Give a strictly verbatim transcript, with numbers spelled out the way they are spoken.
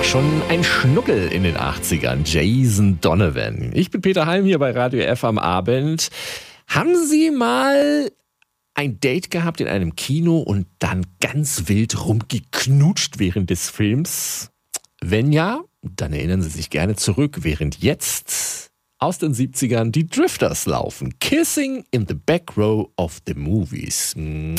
Ja, schon ein Schnuckel in den achtzigern. Jason Donovan. Ich bin Peter Halm hier bei Radio F am Abend. Haben Sie mal ein Date gehabt in einem Kino und dann ganz wild rumgeknutscht während des Films? Wenn ja, dann erinnern Sie sich gerne zurück, während jetzt aus den siebzigern die Drifters laufen. Kissing in the back row of the movies.